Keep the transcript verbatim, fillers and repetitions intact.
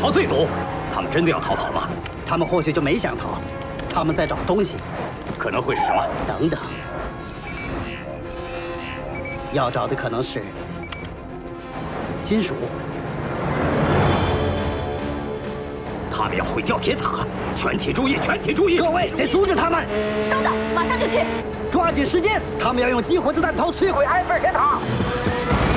逃最毒。他们真的要逃跑吗？ 他们或许就没想逃，他们在找东西。 可能会是什么？ 等等，要找的可能是金属。 他们要毁掉铁塔，全体注意，全体注意！ 各位得阻止他们。 收到，马上就去。 抓紧时间，他们要用激活子弹头摧毁埃菲尔铁塔。